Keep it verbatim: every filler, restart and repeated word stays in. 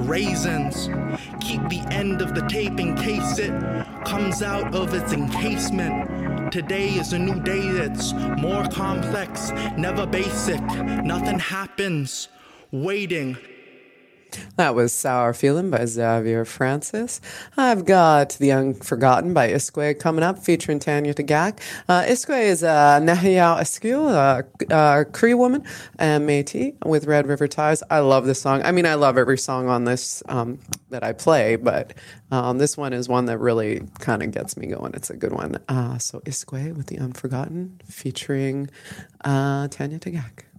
raisins. Keep the end of the tape in case it comes out of its encasement. Today is a new day that's more complex, never basic. Nothing happens. Waiting. That was Sour Feeling by Xavier Francis. I've got The Unforgotten by Iskwē coming up, featuring Tanya Tagaq. Uh, Iskwē is a Nahiyao Eskil, a, a Cree woman, and Métis with Red River Ties. I love this song. I mean, I love every song on this um, that I play, but um, this one is one that really kind of gets me going. It's a good one. Uh, so Iskwē with The Unforgotten, featuring uh, Tanya Tagaq.